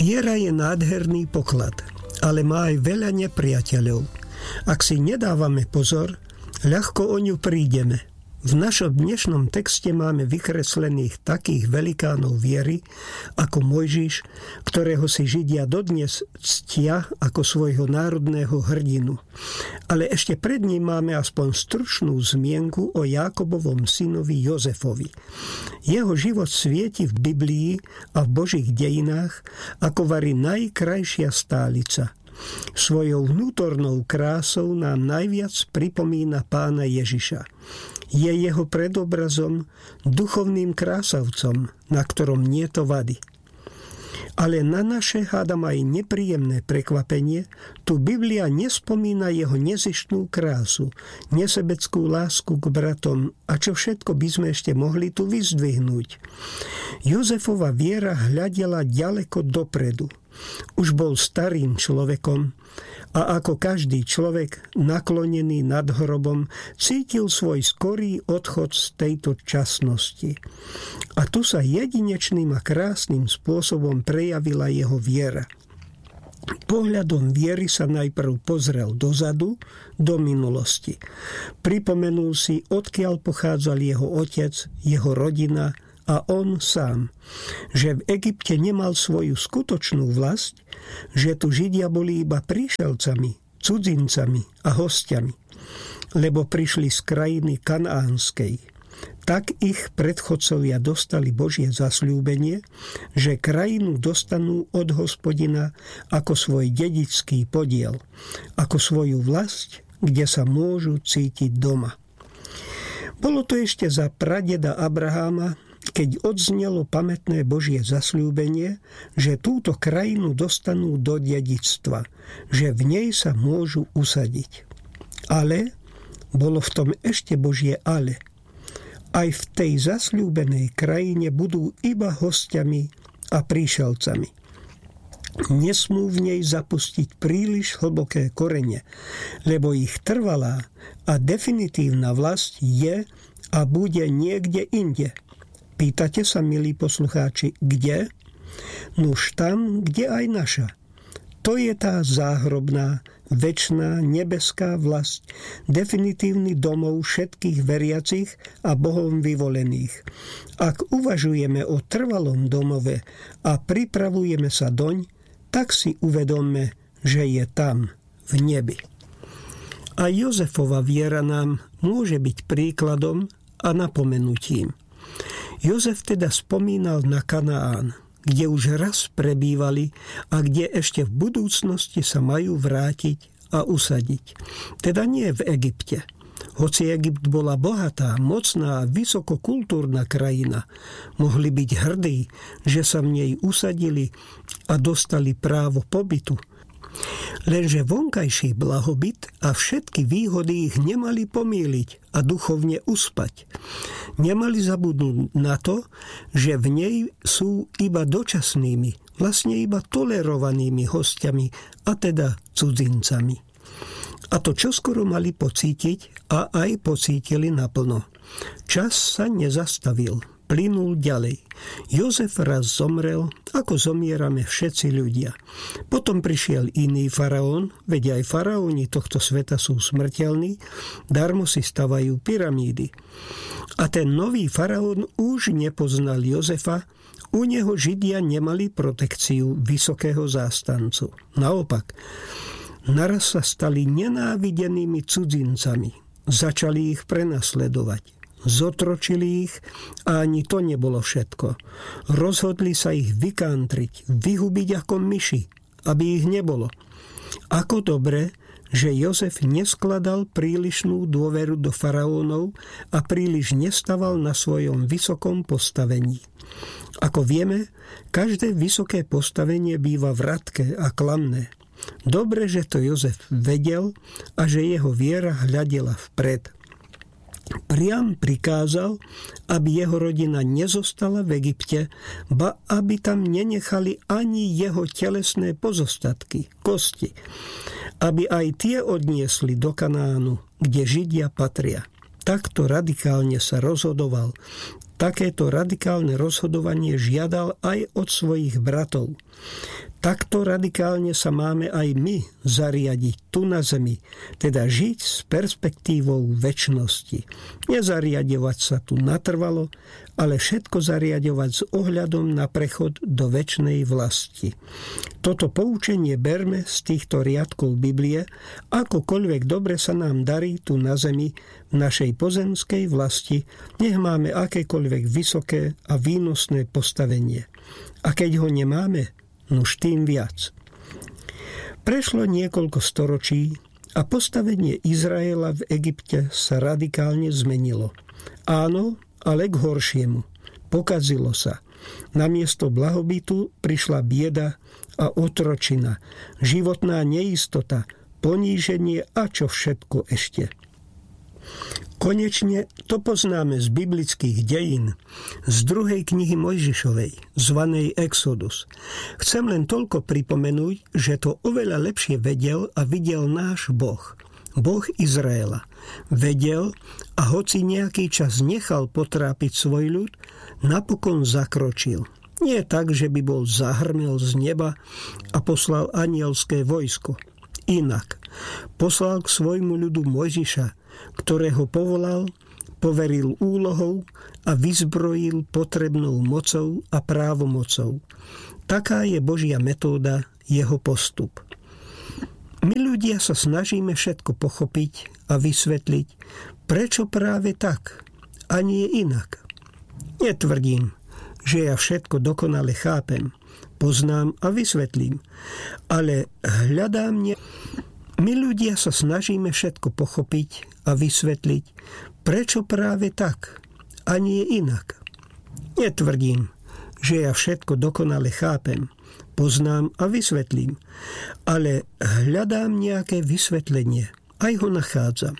Viera je nádherný poklad, ale má aj veľa nepriateľov. Ak si nedávame pozor, ľahko o ňu prídeme. V našom dnešnom texte máme vykreslených takých velikánov viery ako Mojžiš, ktorého si Židia dodnes ctia ako svojho národného hrdinu. Ale ešte pred ním máme aspoň stručnú zmienku o Jákobovom synovi Jozefovi. Jeho život svieti v Biblii a v Božích dejinách ako vari najkrajšia stálica. Svojou vnútornou krásou nám najviac pripomína Pána Ježiša. Je jeho predobrazom, duchovným krásavcom, na ktorom nieto vady. Ale na naše, hádam aj nepríjemné prekvapenie, tu Biblia nespomína jeho nezištnú krásu, nesebeckú lásku k bratom a čo všetko by sme ešte mohli tu vyzdvihnúť. Jozefova viera hľadela ďaleko dopredu. Už bol starým človekom a ako každý človek naklonený nad hrobom cítil svoj skorý odchod z tejto časnosti. A tu sa jedinečným a krásnym spôsobom prejavila jeho viera. Pohľadom viery sa najprv pozrel dozadu, do minulosti. Pripomenul si, odkiaľ pochádzal jeho otec, jeho rodina a on sám, že v Egypte nemal svoju skutočnú vlast, že tu Židia boli iba príšelcami, cudzincami a hostiami, lebo prišli z krajiny kanánskej. Tak ich predchodcovia dostali Božie zasľúbenie, že krajinu dostanú od Hospodina ako svoj dedičský podiel, ako svoju vlast, kde sa môžu cítiť doma. Bolo to ešte za pradeda Abraháma, keď odznelo pamätné Božie zasľúbenie, že túto krajinu dostanú do dedičstva, že v nej sa môžu usadiť. Ale bolo v tom ešte Božie ale. Aj v tej zasľúbenej krajine budú iba hostiami a príšelcami. Nesmú v nej zapustiť príliš hlboké korene, lebo ich trvalá a definitívna vlast je a bude niekde inde. Pýtate sa, milí poslucháči, kde? Nuž tam, kde aj naša. To je tá záhrobná, večná, nebeská vlast, definitívny domov všetkých veriacich a Bohom vyvolených. Ak uvažujeme o trvalom domove a pripravujeme sa doň, tak si uvedomme, že je tam, v nebi. A Jozefova viera nám môže byť príkladom a napomenutím. Jozef teda spomínal na Kanaán, kde už raz prebývali a kde ešte v budúcnosti sa majú vrátiť a usadiť. Teda nie v Egypte. Hoci Egypt bola bohatá, mocná a vysokokultúrna krajina, mohli byť hrdí, že sa v nej usadili a dostali právo pobytu. Lenže vonkajší blahobyt a všetky výhody ich nemali pomýliť a duchovne uspať. Nemali zabudnúť na to, že v nej sú iba dočasnými, vlastne iba tolerovanými hostiami, a teda cudzincami. A to čoskoro mali pocítiť a aj pocítili naplno. Čas sa nezastavil, plynul ďalej. Jozef raz zomrel, ako zomierame všetci ľudia. Potom prišiel iný faraón, veď aj faraóni tohto sveta sú smrteľní, darmo si stavajú pyramídy. A ten nový faraón už nepoznal Jozefa, u neho Židia nemali protekciu vysokého zástancu. Naopak, naraz sa stali nenávidenými cudzincami, začali ich prenasledovať. Zotročili ich a ani to nebolo všetko. Rozhodli sa ich vykantriť, vyhubiť ako myši, aby ich nebolo. Ako dobre, že Jozef neskladal prílišnú dôveru do faraónov a príliš nestaval na svojom vysokom postavení. Ako vieme, každé vysoké postavenie býva vratké a klamné. Dobre, že to Jozef vedel a že jeho viera hľadela vpred. Priam prikázal, aby jeho rodina nezostala v Egypte, ba aby tam nenechali ani jeho telesné pozostatky, kosti, aby aj tie odniesli do Kanánu, kde Židia patria. Takto radikálne sa rozhodoval. takéto radikálne rozhodovanie žiadal aj od svojich bratov. Takto radikálne sa máme aj my zariadiť tu na zemi, teda žiť s perspektívou večnosti. Nezariadovať sa tu natrvalo, ale všetko zariadovať s ohľadom na prechod do večnej vlasti. Toto poučenie berme z týchto riadkov Biblie, akokoľvek dobre sa nám darí tu na zemi, v našej pozemskej vlasti, nech máme akékoľvek vysoké a výnosné postavenie. A keď ho nemáme, nuž tým viac. Prešlo niekoľko storočí a postavenie Izraela v Egypte sa radikálne zmenilo. Áno, ale k horšiemu. Pokazilo sa. Namiesto blahobytu prišla bieda a otročina, životná neistota, poníženie a čo všetko ešte. Konečne to poznáme z biblických dejín, z 2. knihy Mojžišovej, zvanej Exodus. Chcem len toľko pripomenúť, že to oveľa lepšie vedel a videl náš Boh, Boh Izraela. Vedel a hoci nejaký čas nechal potrápiť svoj ľud, napokon zakročil. Nie tak, že by bol zahrmel z neba a poslal anielské vojsko. Inak. Poslal k svojmu ľudu Mojžiša, ktorého povolal, poveril úlohou a vyzbrojil potrebnou mocou a právomocou. Taká je Božia metóda, jeho postup. My ľudia sa snažíme všetko pochopiť a vysvetliť, prečo práve tak a nie inak. Netvrdím, že ja všetko dokonale chápem, poznám a vysvetlím, ale hľadám My ľudia sa snažíme všetko pochopiť a vysvetliť, prečo práve tak a nie inak. Netvrdím, že ja všetko dokonale chápem, poznám a vysvetlím, ale hľadám nejaké vysvetlenie, aj ho nachádzam.